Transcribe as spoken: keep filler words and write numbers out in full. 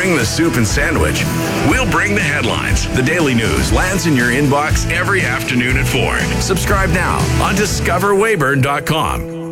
bring the soup and sandwich. We'll bring the headlines. The Daily News lands in your inbox every afternoon at four. Subscribe now on discover weyburn dot com.